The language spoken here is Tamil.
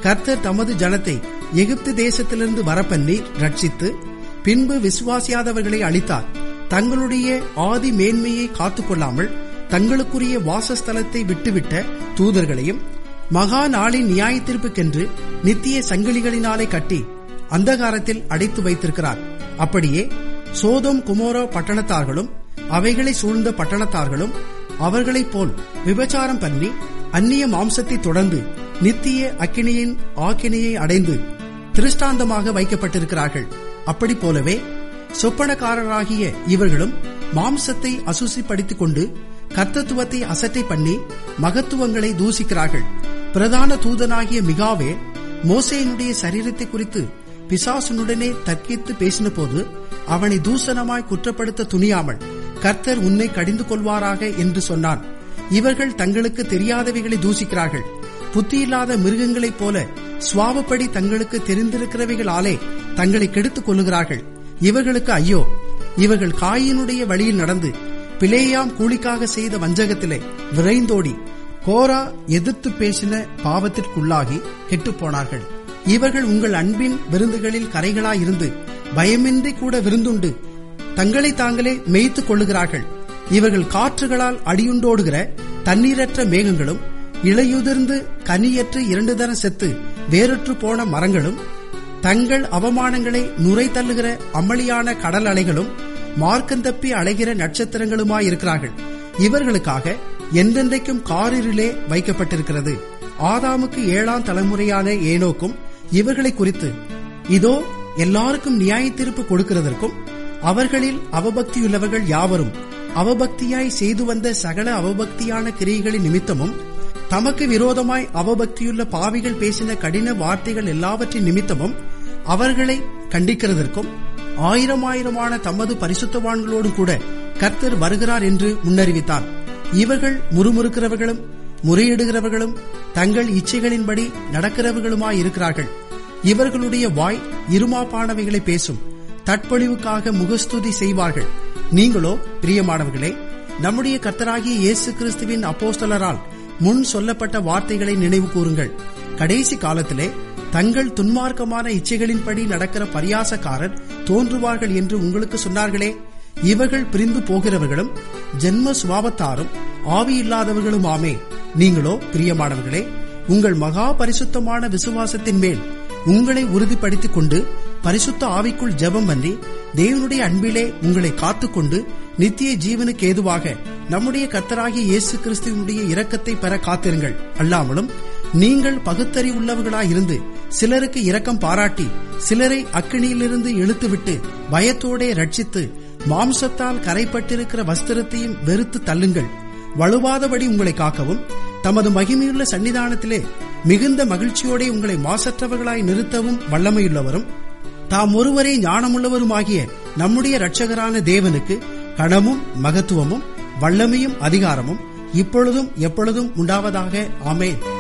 கர்த்தர் தமது ஜனத்தை எகிப்து தேசத்திலிருந்து வரப்பண்ணி ரட்சித்து பின்பு விசுவாசியாதவர்களை அழித்தார். தங்களுடைய ஆதி மேன்மையை காத்துக்கொள்ளாமல் தங்களுக்குரிய வாசஸ்தலத்தை விட்டுவிட்ட தூதர்களையும் மகா நாளின் நியாயத்தீர்ப்புக்கென்று நித்திய சங்கிலிகளினாலே கட்டி அந்தகாரத்தில் அடைத்து வைத்திருக்கிறார். அப்படியே சோதோம் குமோரா பட்டணத்தார்களும் அவைகளை சூழ்ந்த பட்டணத்தார்களும் அவர்களைப் போல் விபச்சாரம் பண்ணி அந்நிய மாம்சத்தை தொடர்ந்து நித்திய அக்கினியின் ஆக்கினையை அடைந்து திருஷ்டாந்தமாக வைக்கப்பட்டிருக்கிறார்கள். அப்படி போலவே சொப்பனக்காரராகிய இவர்களும் மாம்சத்தை அசுசிப்படுத்திக் கொண்டு கர்த்தத்துவத்தை அசட்டை பண்ணி மகத்துவங்களை தூசிக்கிறார்கள். பிரதான தூதனாகிய மிகாவே மோசேயினுடைய சரீரத்தை குறித்து பிசாசுனுடனே தர்க்கித்து பேசின போது அவனை தூசணமாய் குற்றப்படுத்த துணியாமல் கர்த்தர் உன்னை கடிந்து கொள்வாராக என்று சொன்னான். இவர்கள் தங்களுக்கு தெரியாதவைகளை தூசிக்கிறார்கள். புத்தியில்லாத மிருகங்களைப் போல சுவாபப்படி தங்களுக்கு தெரிந்திருக்கிறவைகளாலே தங்களை கெடுத்துக் கொள்ளுகிறார்கள். இவர்களுக்கு ஐயோ! இவர்கள் காயினுடைய வழியில் நடந்து பிலேயாம் கூலிக்காக செய்த வஞ்சகத்திலே விரைந்தோடி கோரா எதிர்த்து பேசின பாவத்திற்குள்ளாகி கெட்டுப்போனார்கள். இவர்கள் உங்கள் அன்பின் விருந்துகளில் கரைகளாயிருந்து பயமின்றி கூட விருந்துண்டு தங்களை தாங்களே மேய்த்துக் கொள்ளுகிறார்கள். இவர்கள் காற்றுகளால் அடியுண்டோடுகிற தண்ணீரற்ற மேகங்களும் இலையுதிர்ந்து கனியற்று 2 தரம் செத்து வேறற்று போன மரங்களும் தங்கள் அவமானங்களை நுரை தள்ளுகிற அமளியான கடல் அலைகளும் மார்க்கந்தப்பி அலைகிற நட்சத்திரங்களுமாயிருக்கிறார்கள். இவர்களுக்காக என்றென்றைக்கும் காரிருளே வைக்கப்பட்டிருக்கிறது. ஆதாமுக்கு 7ஆம் தலைமுறையான ஏனோக்கும் இவர்களை குறித்து இதோ எல்லாருக்கும் நியாயத்தீர்ப்பு கொடுக்கிறதற்கும் அவர்களில் அவபக்தியுள்ளவர்கள் யாவரும் அவபக்தியாய் செய்து வந்த சகல அவபக்தியான கிரியைகளின் நிமித்தமும் தமக்கு விரோதமாய் அவபக்தியுள்ள பாவிகள் பேசின கடின வார்த்தைகள் எல்லாவற்றின் நிமித்தமும் அவர்களை கண்டிக்கிறதற்கும் 1000 தமது பரிசுத்தவான்களோடு கூட கர்த்தர் வருகிறார் என்று முன்னறிவித்தார். இவர்கள் முறுமுறுக்கிறவர்களும் முறையிடுகிறவர்களும் தங்கள் இச்சைகளின்படி நடக்கிறவர்களுமாயிருக்கிறார்கள். இவர்களுடைய வாய் இருமாப்பானவைகளை பேசும். தற்பொழிவுக்காக முகஸ்துதி செய்வார்கள். நீங்களோ பிரியமானவர்களே, நம்முடைய கர்த்தராகிய இயேசு கிறிஸ்துவின் அப்போஸ்தலரால் முன் சொல்லப்பட்ட வார்த்தைகளை நினைவு கூறுங்கள். கடைசி காலத்திலே தங்கள் துன்மார்க்கமான இச்சைகளின்படி நடக்கிற பரியாசக்காரர் தோன்றுவார்கள் என்று உங்களுக்கு சொன்னார்களே. இவர்கள் பிரிந்து போகிறவர்களும் ஜென்ம சுபாவத்தாரும் ஆவியில்லாதவர்களுமாமே. நீங்களோ பிரியமானவர்களே, உங்கள் மகா பரிசுத்தமான விசுவாசத்தின் மேல் உங்களை உறுதிப்படுத்திக் கொண்டு பரிசுத்த ஆவிக்குள் ஜெபம் பண்ணி தேவனுடைய அன்பிலே உங்களை காத்துக்கொண்டு நித்திய ஜீவனுக்கு ஏதுவாக நம்முடைய கர்த்தராகிய இயேசு கிறிஸ்துவினுடைய இரக்கத்தை பெற காத்திருங்கள். அல்லாமலும் நீங்கள் பகுத்தறிவுள்ளவர்களாயிருந்து சிலருக்கு இரக்கம் பாராட்டி சிலரை அக்கினியிலிருந்து இழுத்துவிட்டு பயத்தோடே ரட்சித்து மாம்சத்தால் கரைப்பட்டிருக்கிற வஸ்திரத்தையும் வெறுத்து தள்ளுங்கள். வலுவாதபடி உங்களை காக்கவும் தமது மகிமையுள்ள சன்னிதானத்திலே மிகுந்த மகிழ்ச்சியோടെ உங்களை மாசற்றவர்களாய் நிறுத்தவும் வல்லமையுள்ளவரும் தாம் ஒருவரே ஞானமுள்ளவருமாகிய நம்முடைய இரட்சகரான தேவனுக்கு கனமும் மகத்துவமும் வல்லமையும் அதிகாரமும் இப்பொழுதும் எப்பொழுதும் உண்டாவதாக. ஆமென்.